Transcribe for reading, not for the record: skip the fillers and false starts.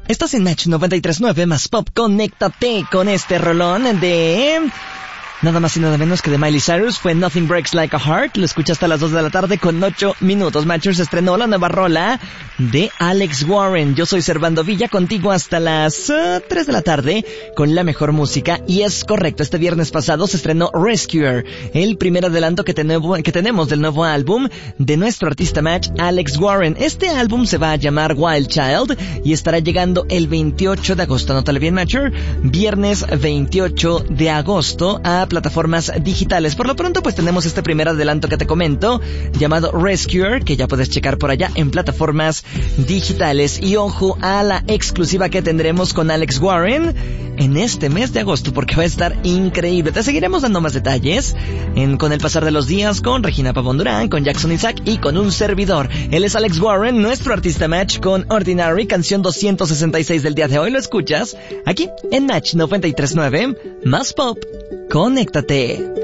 Estás en Match 93.9 más Pop. Conéctate con este rolón de... nada más y nada menos que de Miley Cyrus. Fue Nothing Breaks Like a Heart. Lo escuché hasta las 2 de la tarde con 8 minutos. Matchers estrenó la nueva rola de Alex Warren. Yo soy Servando Villa, contigo hasta las 3 de la tarde con la mejor música. Y es correcto, este viernes pasado se estrenó Rescuer, el primer adelanto que tenemos del nuevo álbum de nuestro artista Match, Alex Warren. Este álbum se va a llamar Wild Child y estará llegando el 28 de agosto. Anótale bien, Matcher. Viernes 28 de agosto a plataformas digitales. Por lo pronto, pues tenemos este primer adelanto que te comento, llamado Rescuer, que ya puedes checar por allá en plataformas digitales. Y ojo a la exclusiva que tendremos con Alex Warren en este mes de agosto, porque va a estar increíble. Te seguiremos dando más detalles con el pasar de los días, con Regina Pavón Durán, con Jackson Isaac y con un servidor. Él es Alex Warren, nuestro artista Match, con Ordinary, canción 266 del día de hoy. Lo escuchas aquí en Match 93.9 más Pop. Conéctate.